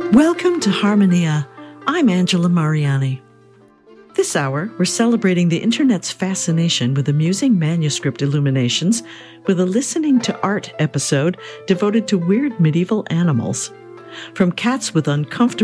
Welcome to Harmonia. I'm Angela Mariani. This hour, we're celebrating the Internet's fascination with amusing manuscript illuminations with a Listening to Art episode devoted to weird medieval animals. From cats with uncomfortable